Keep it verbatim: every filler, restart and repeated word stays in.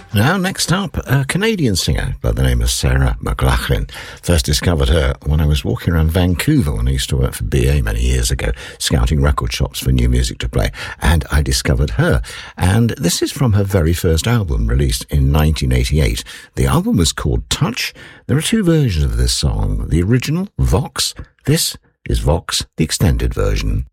Now, next up, a Canadian singer by the name of Sarah McLachlan. First discovered her when I was walking around Vancouver when I used to work for B A many years ago, scouting record shops for new music to play, and I discovered her. And this is from her very first album, released in nineteen eighty-eight. The album was called Touch. There are two versions of this song. The original, Vox. This is Vox, the extended version.